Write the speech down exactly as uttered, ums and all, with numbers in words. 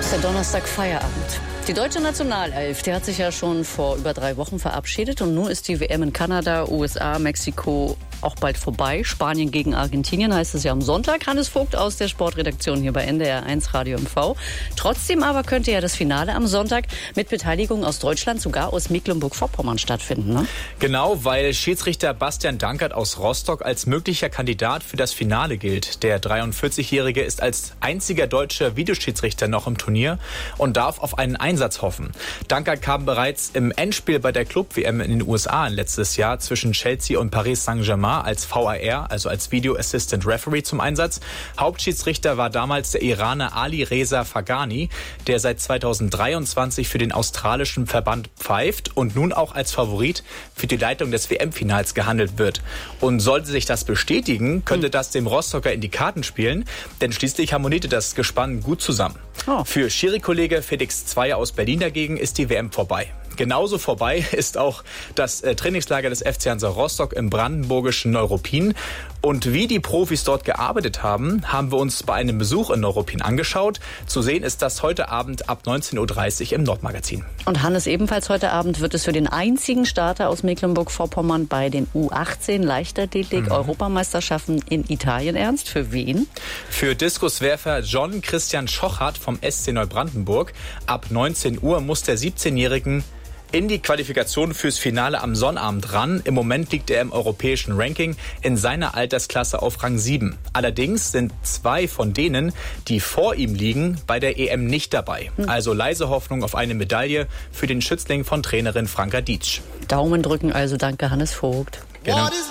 ist der Donnerstag Feierabend. Die deutsche Nationalelf, die hat sich ja schon vor über drei Wochen verabschiedet und nun ist die W M in Kanada, U S A, Mexiko auch bald vorbei. Spanien gegen Argentinien heißt es ja am Sonntag. Hannes Vogt aus der Sportredaktion hier bei N D R eins Radio M V. Trotzdem aber könnte ja das Finale am Sonntag mit Beteiligung aus Deutschland, sogar aus Mecklenburg-Vorpommern stattfinden, ne? Genau, weil Schiedsrichter Bastian Dankert aus Rostock als möglicher Kandidat für das Finale gilt. Der dreiundvierzigjährige ist als einziger deutscher Videoschiedsrichter noch im Turnier und darf auf einen Einsatz hoffen. Dankert kam bereits im Endspiel bei der Club-W M in den U S A letztes Jahr zwischen Chelsea und Paris Saint-Germain als V A R, also als Video Assistant Referee, zum Einsatz. Hauptschiedsrichter war damals der Iraner Ali Reza Faghani, der seit zweitausenddreiundzwanzig für den australischen Verband pfeift und nun auch als Favorit für die Leitung des W M-Finals gehandelt wird. Und sollte sich das bestätigen, könnte das dem Rostocker in die Karten spielen, denn schließlich harmonierte das Gespann gut zusammen. Oh. Für Schiri-Kollege Felix Zweier aus Berlin dagegen ist die W M vorbei. Genauso vorbei ist auch das äh, Trainingslager des F C Hansa Rostock im brandenburgischen Neuruppin. Und wie die Profis dort gearbeitet haben, haben wir uns bei einem Besuch in Neuruppin angeschaut. Zu sehen ist das heute Abend ab neunzehn Uhr dreißig im Nordmagazin. Und Hannes, ebenfalls heute Abend wird es für den einzigen Starter aus Mecklenburg-Vorpommern bei den U achtzehn Leichtathletik-Europameisterschaften in Italien ernst. Für wen? Für Diskuswerfer John Christian Schochart vom S C Neubrandenburg. Ab neunzehn Uhr muss der siebzehnjährigen in die Qualifikation fürs Finale am Sonnabend ran. Im Moment liegt er im europäischen Ranking in seiner Altersklasse auf Rang sieben. Allerdings sind zwei von denen, die vor ihm liegen, bei der E M nicht dabei. Also leise Hoffnung auf eine Medaille für den Schützling von Trainerin Franka Dietsch. Daumen drücken also, danke Hannes Vogt. Genau.